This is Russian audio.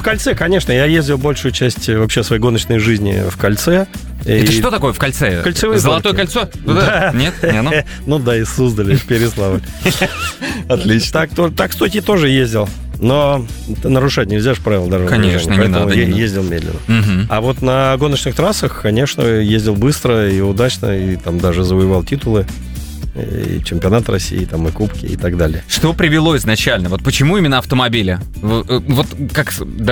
кольце, конечно. Я ездил большую часть вообще своей гоночной жизни в кольце. Это что такое в кольце? Кольцевые Золотое гонки. кольцо? Да. Нет? Не оно? Ну да, из Суздаля, в Переславль. Отлично. Так, кстати, тоже ездил. Но нарушать нельзя же правила дорожного Конечно, движения, не поэтому надо, не надо. ездил медленно. Мгм. А вот на гоночных трассах, конечно, ездил быстро и удачно, и там даже завоевал титулы, и чемпионат России, там, и кубки, и так далее. Что привело изначально? Вот почему именно автомобили? Вот как